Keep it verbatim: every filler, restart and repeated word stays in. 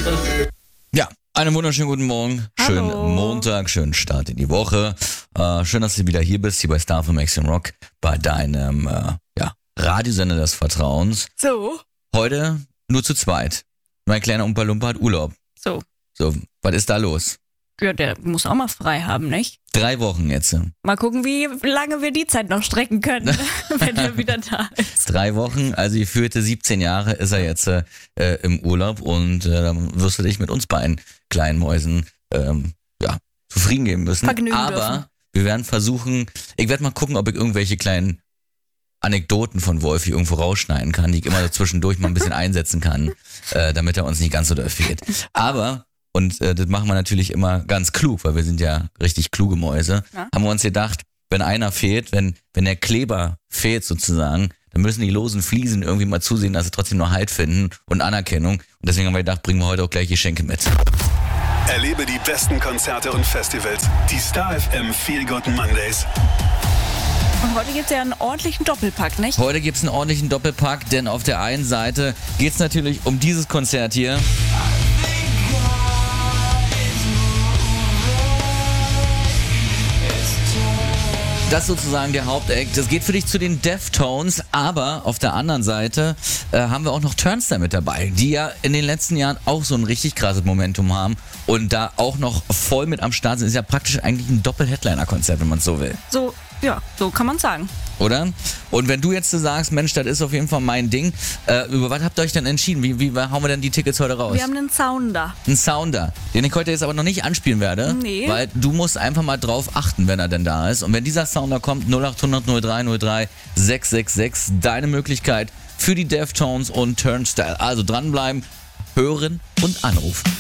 Ja, einen wunderschönen guten Morgen. Schönen Hallo. Montag, schönen Start in die Woche. Äh, schön, dass du wieder hier bist, hier bei Star für Max Rock, bei deinem äh, ja, Radiosender des Vertrauens. So, Heute nur zu zweit. Mein kleiner Umpa Lumpa hat Urlaub. so. So, was ist da los? Ja, der muss auch mal frei haben, nicht? Drei Wochen jetzt. Mal gucken, wie lange wir die Zeit noch strecken können, wenn er wieder da ist. Drei Wochen, also die führte siebzehn Jahre ist er jetzt äh, im Urlaub und äh, dann wirst du dich mit uns beiden kleinen Mäusen ähm, ja, zufrieden geben müssen. Vergnügen Aber dürfen. wir werden versuchen, ich werde mal gucken, ob ich irgendwelche kleinen Anekdoten von Wolfi irgendwo rausschneiden kann, die ich immer so zwischendurch mal ein bisschen einsetzen kann, äh, damit er uns nicht ganz so doll fehlt. Aber, und äh, das machen wir natürlich immer ganz klug, weil wir sind ja richtig kluge Mäuse, Ja. haben wir uns gedacht, wenn einer fehlt, wenn, wenn der Kleber fehlt sozusagen, dann müssen die losen Fliesen irgendwie mal zusehen, dass sie trotzdem noch Halt finden und Anerkennung. Und deswegen haben wir gedacht, bringen wir heute auch gleich Geschenke mit. Erlebe die besten Konzerte und Festivals. Die Star F M Feel Good Mondays. Und heute gibt's ja einen ordentlichen Doppelpack, nicht? Heute gibt's einen ordentlichen Doppelpack, denn auf der einen Seite geht's natürlich um dieses Konzert hier. Das ist sozusagen der Hauptakt. Das geht für dich zu den Deftones, aber auf der anderen Seite äh, haben wir auch noch Turnstile mit dabei, die ja in den letzten Jahren auch so ein richtig krasses Momentum haben und da auch noch voll mit am Start sind. Ist ja praktisch eigentlich ein Doppel-Headliner-Konzert, wenn man es so will. So, ja, so kann man sagen. Oder? Und wenn du jetzt so sagst, Mensch, das ist auf jeden Fall mein Ding, äh, über was habt ihr euch denn entschieden? Wie, wie hauen wir denn die Tickets heute raus? Wir haben einen Sounder. Einen Sounder, den ich heute jetzt aber noch nicht anspielen werde, Nee. weil du musst einfach mal drauf achten, wenn er denn da ist. Und wenn dieser Sounder kommt, null acht hundert null drei null drei sechs sechs sechs, deine Möglichkeit für die Deftones und Turnstile. Also dranbleiben, hören und anrufen.